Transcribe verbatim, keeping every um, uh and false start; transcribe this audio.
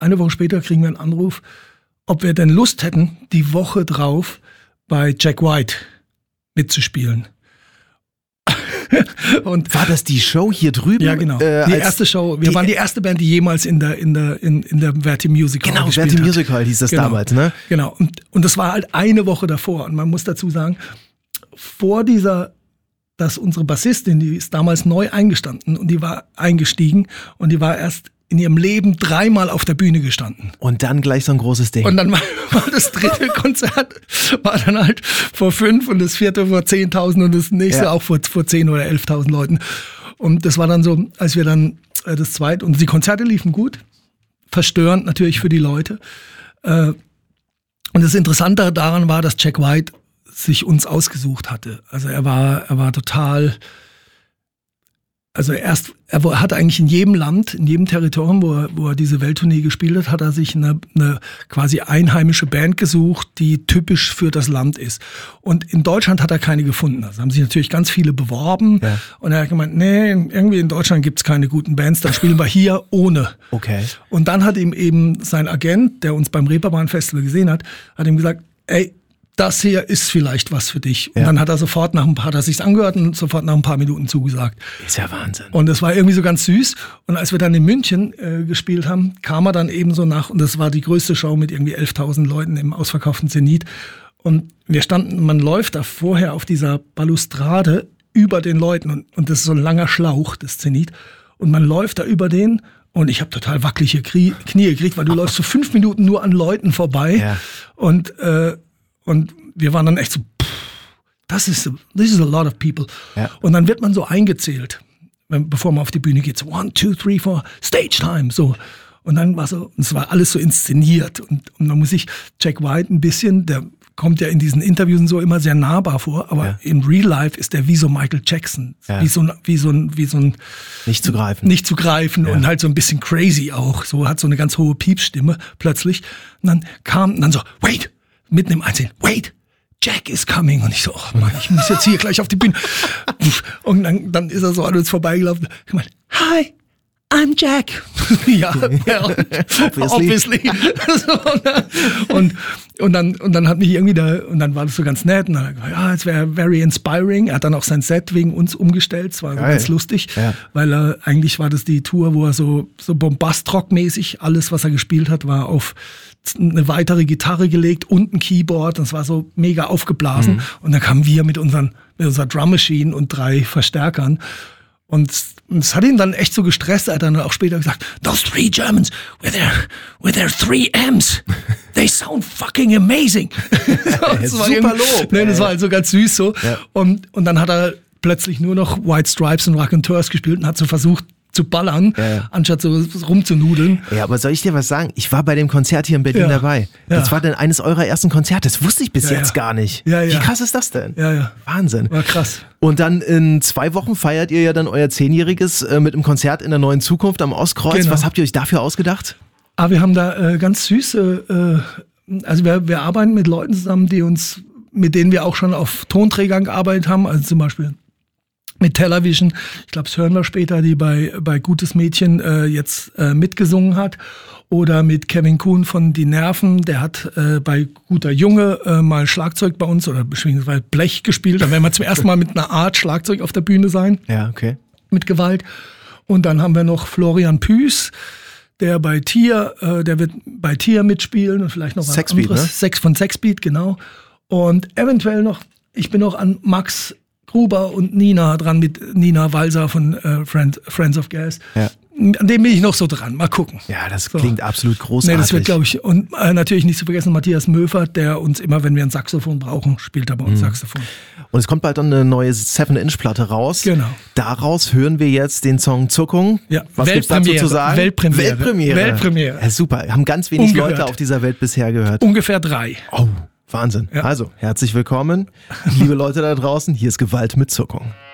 eine Woche später kriegen wir einen Anruf, ob wir denn Lust hätten, die Woche drauf bei Jack White mitzuspielen. Und war das die Show hier drüben? Ja, genau. Äh, die erste Show. Wir die waren die erste Band, die jemals in der in der in, in der Verti Music Hall genau, gespielt Verti hat. Music Hall hieß das genau. damals, ne? Genau. Und, und das war halt eine Woche davor. Und man muss dazu sagen, vor dieser, dass unsere Bassistin, die ist damals neu eingestanden und die war eingestiegen und die war erst in ihrem Leben dreimal auf der Bühne gestanden. Und dann gleich so ein großes Ding. Und dann war, war das dritte Konzert, war dann halt vor fünf und das vierte vor zehntausend und das nächste ja. auch vor, vor zehn oder elftausend Leuten. Und das war dann so, als wir dann äh, das zweite, und die Konzerte liefen gut, verstörend natürlich für die Leute. Äh, und das Interessante daran war, dass Jack White sich uns ausgesucht hatte. Also er war, er war total... Also erst, er hat eigentlich in jedem Land, in jedem Territorium, wo er, wo er diese Welttournee gespielt hat, hat er sich eine, eine quasi einheimische Band gesucht, die typisch für das Land ist. Und in Deutschland hat er keine gefunden. Also haben sich natürlich ganz viele beworben. Ja. Und er hat gemeint, nee, irgendwie in Deutschland gibt's keine guten Bands, dann spielen wir hier ohne. Okay. Und dann hat ihm eben sein Agent, der uns beim Reeperbahn Festival gesehen hat, hat ihm gesagt, ey, das hier ist vielleicht was für dich. Und ja. dann hat er sofort nach ein paar, hat er sich's angehört und sofort nach ein paar Minuten zugesagt. Ist ja Wahnsinn. Und das war irgendwie so ganz süß. Und als wir dann in München äh, gespielt haben, kam er dann eben so nach, und das war die größte Show mit irgendwie elftausend Leuten im ausverkauften Zenit. Und wir standen, man läuft da vorher auf dieser Balustrade über den Leuten und, und das ist so ein langer Schlauch, das Zenit. Und man läuft da über den und ich habe total wackelige Knie gekriegt, weil du läufst so fünf Minuten nur an Leuten vorbei. Ja. Und äh, Und wir waren dann echt so, pff, das ist, this is a lot of people. Ja. Und dann wird man so eingezählt, wenn, bevor man auf die Bühne geht, so one, two, three, four, Stage Time, so. Und dann war so, es war alles so inszeniert. Und, und man muss sich Jack White ein bisschen, der kommt ja in diesen Interviews so immer sehr nahbar vor, aber ja. in Real Life ist der wie so Michael Jackson, ja. wie so ein, wie so ein, wie so ein nicht zu greifen, nicht zu greifen ja. und halt so ein bisschen crazy auch. So hat so eine ganz hohe Piepsstimme plötzlich. Und dann kam dann so, wait. Mitten im Einzelnen, wait, Jack is coming. Und ich so, oh Mann, ich muss jetzt hier gleich auf die Bühne. Und dann, dann ist er so an uns vorbeigelaufen. Ich meine, hi, I'm Jack. ja, ja, obviously. obviously. und, und, dann, und dann hat mich irgendwie da, und dann war das so ganz nett. Und dann, ja, es wäre very inspiring. Er hat dann auch sein Set wegen uns umgestellt. Es war so ganz lustig, ja. weil er, eigentlich war das die Tour, wo er so, so Bombastrock-mäßig, alles, was er gespielt hat, war auf eine weitere Gitarre gelegt und ein Keyboard. Das war so mega aufgeblasen. Mhm. Und dann kamen wir mit unseren, mit unserer Drum Machine und drei Verstärkern. Und es hat ihn dann echt so gestresst. Er hat dann auch später gesagt, those three Germans with their, with their three M's, they sound fucking amazing. das war super Lob. Nee, das war halt so ganz süß so. Ja. Und, und dann hat er plötzlich nur noch White Stripes und Raconteurs gespielt und hat so versucht, zu ballern, ja, ja. anstatt so rumzunudeln. Ja, aber soll ich dir was sagen? Ich war bei dem Konzert hier in Berlin ja. dabei. Ja. Das war dann eines eurer ersten Konzerte. Das wusste ich bis ja, jetzt ja. gar nicht. Ja, ja. Wie krass ist das denn? Ja, ja. Wahnsinn. War krass. Und dann in zwei Wochen feiert ihr ja dann euer Zehnjähriges äh, mit einem Konzert in der Neuen Zukunft am Ostkreuz. Genau. Was habt ihr euch dafür ausgedacht? Ah, wir haben da äh, ganz süße, äh, also wir, wir arbeiten mit Leuten zusammen, die uns, mit denen wir auch schon auf Tonträgern gearbeitet haben, also zum Beispiel mit Television, ich glaube, das hören wir später, die bei bei Gutes Mädchen äh, jetzt äh, mitgesungen hat. Oder mit Kevin Kuhn von Die Nerven, der hat äh, bei Guter Junge äh, mal Schlagzeug bei uns oder beziehungsweise Blech gespielt. Da werden wir zum ersten Mal mit einer Art Schlagzeug auf der Bühne sein. Ja, okay. Mit Gewalt. Und dann haben wir noch Florian Püß, der bei Tier, äh, der wird bei Tier mitspielen und vielleicht noch was Sexbeat, anderes. Ne? Sex von Sexbeat, genau. Und eventuell noch, ich bin noch an Max Gruber und Nina dran, mit Nina Walser von äh, Friend, Friends of Gas. Ja. An dem bin ich noch so dran. Mal gucken. Ja, das so. Klingt absolut großartig. Nee, das wird, glaube ich, und äh, natürlich nicht zu vergessen Matthias Möfert, der uns immer, wenn wir ein Saxophon brauchen, spielt er bei uns mhm. Saxophon. Und es kommt bald dann eine neue seven Inch Platte raus. Genau. Daraus hören wir jetzt den Song Zuckung. Ja. Was gibt's dazu zu sagen? Weltpremiere. Weltpremiere. Weltpremiere. Ja, super. Haben ganz wenig Ungehört. Leute auf dieser Welt bisher gehört. Ungefähr drei. Oh. Wahnsinn. Ja. Also, herzlich willkommen, liebe Leute da draußen. Hier ist Gewalt mit Zuckung.